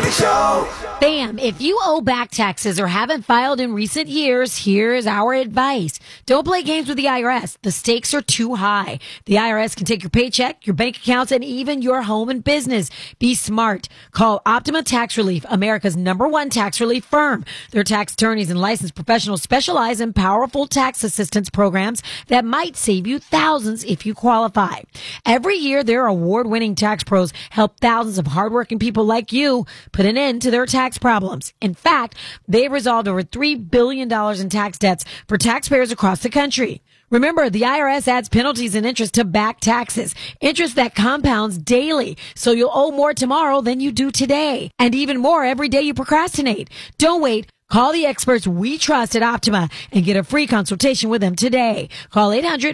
Woody Show. Bam! If you owe back taxes or haven't filed in recent years, here's our advice. Don't play games with the IRS. The stakes are too high. The IRS can take your paycheck, your bank accounts, and even your home and business. Be smart. Call Optima Tax Relief, America's #1 tax relief firm. Their tax attorneys and licensed professionals specialize in powerful tax assistance programs that might save you thousands if you qualify. Every year, their award-winning tax pros help thousands of hardworking people like you put an end to their tax problems. In fact, they've resolved over $3 billion in tax debts for taxpayers across the country. Remember, the IRS adds penalties and interest to back taxes, interest that compounds daily, so you'll owe more tomorrow than you do today, and even more every day you procrastinate. Don't wait. Call the experts we trust at Optima and get a free consultation with them today. Call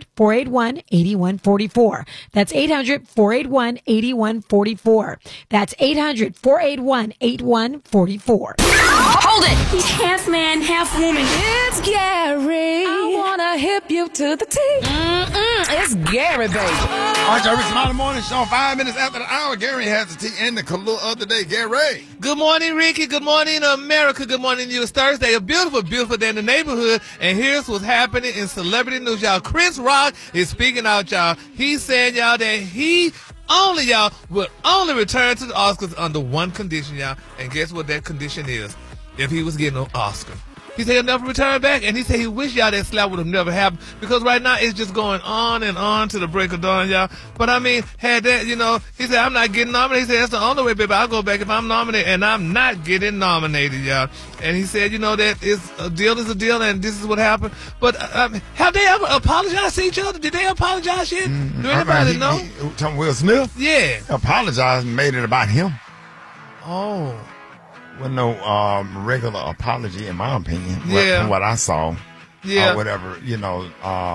800-481-8144. That's 800-481-8144. That's 800-481-8144. Hold it! He's half man, half woman. It's Gary. I wanna hip you to the T. It's Gary, baby. All right, y'all, Rick Smiley Morning Show. 5 minutes after the hour, Gary has the tea and the clue of the day. Gary. Good morning, Ricky. Good morning, America. Good morning, you. It's Thursday, a beautiful, beautiful day in the neighborhood. And here's what's happening in celebrity news, y'all. Chris Rock is speaking out, y'all. He's saying, y'all, that he only, y'all, will only return to the Oscars under one condition, y'all. And guess what that condition is? If he was getting an Oscar. He said he'll never return back, and he said he wish y'all that slap would have never happened, because right now it's just going on and on to the break of dawn, y'all. But I mean, had that, you know, he said, I'm not getting nominated. He said, that's the only way, baby, I'll go back if I'm nominated, and I'm not getting nominated, y'all. And he said, you know, that a deal is a deal, and this is what happened. But have they ever apologized to each other? Did they apologize yet? Do anybody know? Talking Will Smith? Yeah. Apologized and made it about him. Oh. Wasn't no regular apology, in my opinion. Yeah. From what I saw. Yeah. Or whatever, you know.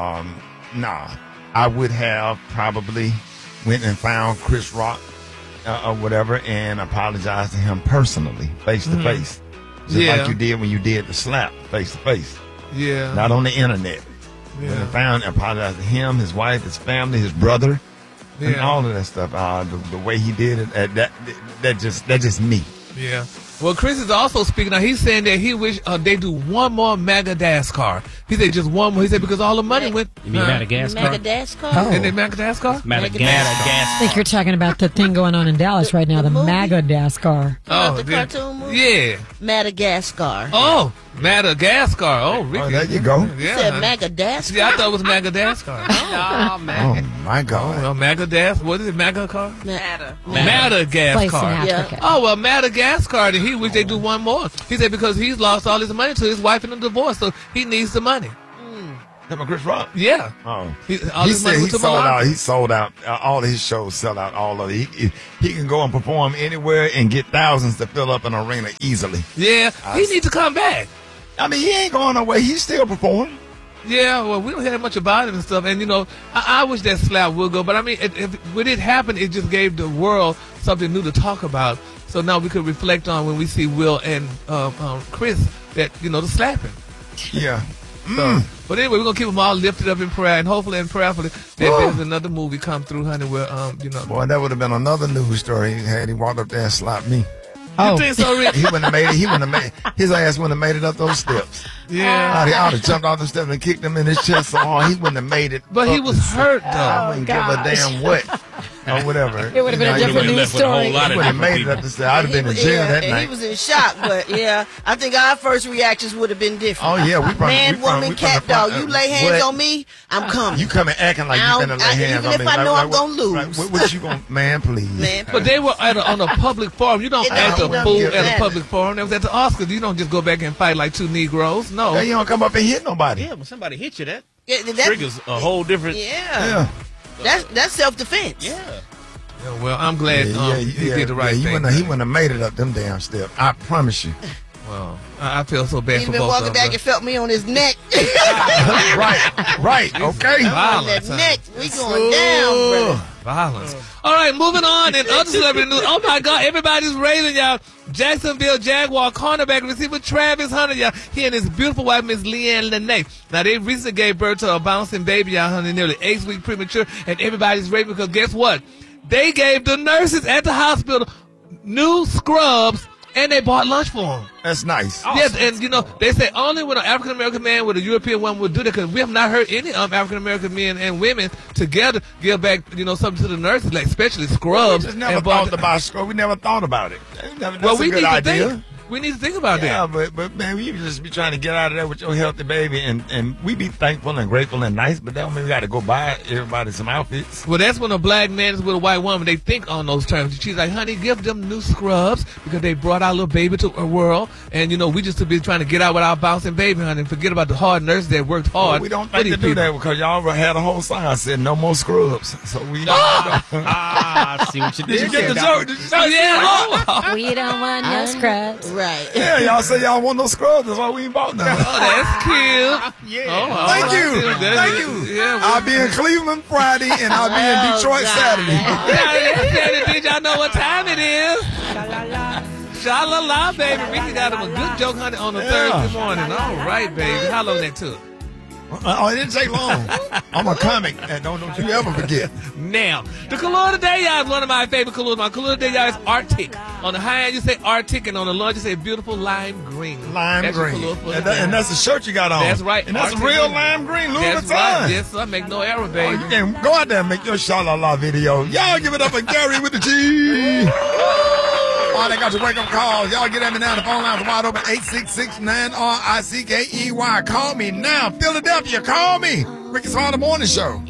Nah. I would have probably went and found Chris Rock or whatever and apologized to him personally, face to face. Just like you did when you did the slap, face to face. Yeah. Not on the internet. Yeah. When I found, apologized to him, his wife, his family, his brother, and all of that stuff. The way he did it, that's just me. Yeah. Well, Chris is also speaking out. He's saying that he wish they do one more Madagascar. He said just one more. He said because all the money went. You mean Madagascar? Madagascar? Oh. Isn't it Madagascar? Madagascar. I think you're talking about the thing going on in Dallas right now, the Madagascar. The cartoon movie? Yeah. Madagascar. Oh, Madagascar. Oh, Ricky. Oh, there you go. You said Madagascar? Yeah, I thought it was Madagascar. Oh, my God. Well, Madagascar. What is it? Madagascar? Madagascar. Place in Africa. Oh, well, Madagascar. He wish they do one more. He said because he's lost all his money to his wife in a divorce, so he needs the money. Talking about Chris Rock? Yeah. Oh. He said he sold out. He sold out. All of his shows sell out. All of it. He can go and perform anywhere and get thousands to fill up an arena easily. Yeah. He needs to come back. I mean, he ain't going nowhere. He's still performing. Yeah, well, we don't hear much about him and stuff. And, you know, I wish that slap would go. But, I mean, when it happened, it just gave the world something new to talk about. So now we could reflect on when we see Will and Chris that, you know, the slapping. Yeah. So, but anyway, we're going to keep them all lifted up in prayer. And hopefully and prayerfully that there's another movie come through, honey, where, you know. Boy, that would have been another news story had he walked up there and slapped me. You think so, Rick? He wouldn't have made it. His ass wouldn't have made it up those steps. Yeah. I would have jumped off the steps and kicked him in his chest so hard he wouldn't have made it. But he was hurt, though. I wouldn't give a damn what. Or whatever. It would have been a different news story. He would have made it up the steps. I'd have been in jail that night. He was in shock, but yeah, I think our first reactions would have been different. Oh, yeah. Man, woman, cat, dog. You lay hands on me, I'm coming. You coming acting like you're going to lay hands on me. Even if I know I'm going to lose. Right, what you going to, man, please. Man, but they were on a public forum. You don't act a fool at a public forum. It was at the Oscars. You don't just go back and fight like two Negroes. No. You don't come up and hit nobody. Yeah, when somebody hits you, that triggers a whole different. Yeah. That's self-defense. Yeah. Yeah, well, I'm glad he did the right thing. He wouldn't have made it up them damn steps. I promise you. Well, I feel so bad for both of them. He's been walking back and felt me on his neck. right. Okay. Violence, on that neck. We going down, brother. Violence. All right, moving on. In other celebrity news, oh my God, everybody's railing, y'all. Jacksonville Jaguar cornerback receiver Travis Hunter, y'all. He and his beautiful wife, Miss Leanne Lene. Now, they recently gave birth to a bouncing baby, y'all, honey, nearly 8 weeks premature, and everybody's raving because guess what? They gave the nurses at the hospital new scrubs And they bought lunch for them. That's nice. Yes, and you know, they say only when an African American man with a European woman would do that, because we have not heard any African American men and women together give back, you know, something to the nurses, like especially scrubs. We just never thought about scrubs. We never thought about it. That's well, we a good need idea. to think. We need to think about Yeah, that. but man, you just be trying to get out of there with your healthy baby, and we be thankful and grateful and nice, but that don't mean we got to go buy everybody some outfits. Well, that's when a black man is with a white woman. They think on those terms. She's like, honey, give them new scrubs because they brought our little baby to a world. And, you know, we just be trying to get out with our bouncing baby, honey, and forget about the hard nurses that worked hard. Well, we don't think to do that because y'all had a whole sign said no more scrubs. So we I see what you did. Did you get the there, joke? Did you say Yeah, We don't want no scrubs. Right. Yeah, y'all say y'all want no scrubs. That's why we ain't bought none. Oh, that's cute. Yeah. Oh, Thank you. that's- Thank you. Yeah, I'll be in Cleveland Friday and I'll be in Detroit Saturday. yeah, did y'all know what time it is? Sha-la-la, baby. Ricky got him a good joke, honey, on a Thursday morning. All right, baby. How long that took? Oh, it didn't take long. I'm a comic, and don't you ever forget. Now, the color today, y'all, is one of my favorite colors. My color today, y'all, is Arctic. On the high end, you say Arctic, and on the low, you say beautiful lime green. Lime That's your green. color for And, today. and that's the shirt you got on. That's right. And that's Arctic real green. lime green, Louis That's Vuitton. right. Yes, sir. Make no error, Oh, baby. you can go out there and make your sha-la-la video. Y'all give it up for Gary with the G. Oh, they got your wake-up calls. Y'all get at me now. The phone lines are wide open. 866-9-RICKEY. Call me now. Philadelphia, call me. Ricky Smiley Morning Show.